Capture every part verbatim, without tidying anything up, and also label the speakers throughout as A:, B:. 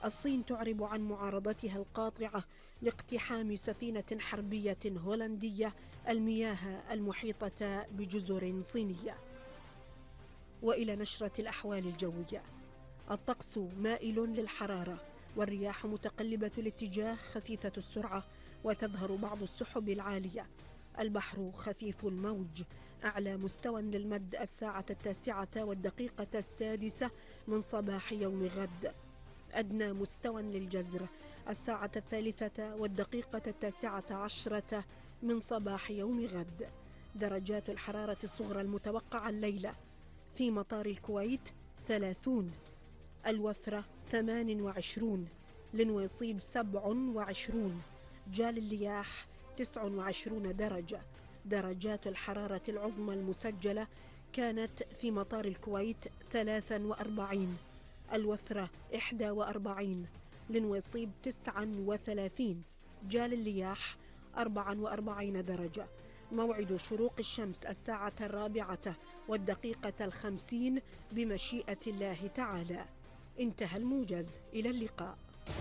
A: الصين تعرب عن معارضتها القاطعة لاقتحام سفينة حربية هولندية المياه المحيطة بجزر صينية. وإلى نشرة الأحوال الجوية. الطقس مائل للحرارة، والرياح متقلبة الاتجاه خفيفة السرعة، وتظهر بعض السحب العالية. البحر خفيف الموج، أعلى مستوى للمد الساعة التاسعة والدقيقة السادسة من صباح يوم غد. أدنى مستوى للجزر الساعة الثالثة والدقيقة التاسعة عشرة من صباح يوم غد. درجات الحرارة الصغرى المتوقعة الليلة: في مطار الكويت ثلاثون، الوثرة ثمان وعشرون، لنويصيب سبع وعشرون، جال اللياح تسع وعشرون درجة. درجات الحرارة العظمى المسجلة كانت في مطار الكويت ثلاثا وأربعين، الوثرة إحدى وأربعين، لنويصيب تسعا وثلاثين، جال اللياح أربعا وأربعين درجة. موعد شروق الشمس الساعة الرابعة والدقيقة الخمسين بمشيئة الله تعالى. انتهى الموجز، إلى اللقاء.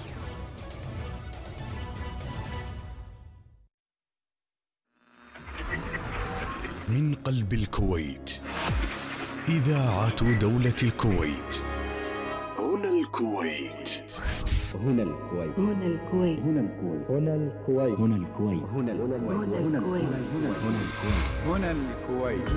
B: من قلب الكويت، إذاعة دولة الكويت.
C: هنا الكويت.
D: هنا الكويت.
E: هنا الكويت.
D: هنا الكويت. هنا الكويت.
E: هنا الكويت.
D: هنا الكويت.
E: هنا الكويت.
D: هنا الكويت.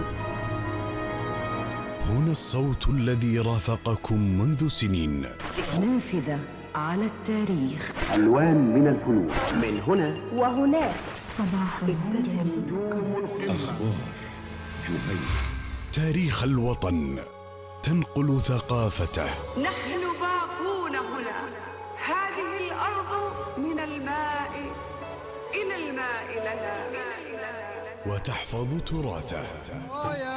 B: هنا الصوت الذي رافقكم منذ سنين.
E: نافذة على التاريخ.
C: ألوان من الفنون. من هنا
E: وهناك. صباح النجم.
B: أخبار جميل. تاريخ الوطن تنقل ثقافته.
F: نحن باقون هنا. هذه الأرض من الماء إلى الماء لنا.
B: وتحفظ تراثه.